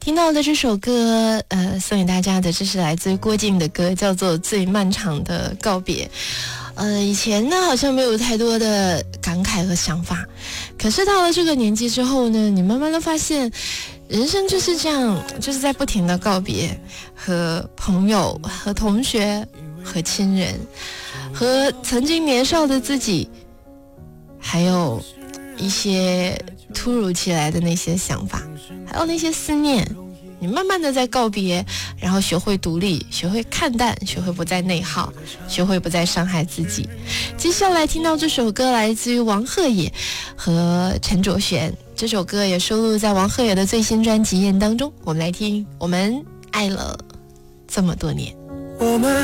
听到的这首歌，送给大家的，这是来自郭靖的歌，叫做《最漫长的告别》。以前呢好像没有太多的感慨和想法，可是到了这个年纪之后呢，你慢慢的发现，人生就是这样，就是在不停的告别，和朋友、和同学、和亲人，和曾经年少的自己，还有一些突如其来的那些想法，还有那些思念，你慢慢的在告别，然后学会独立，学会看淡，学会不再内耗，学会不再伤害自己。接下来听到这首歌来自于王鹤野和陈卓璇，这首歌也收录在王鹤野的最新专辑《燕》当中。我们来听《我们爱了这么多年》。 我们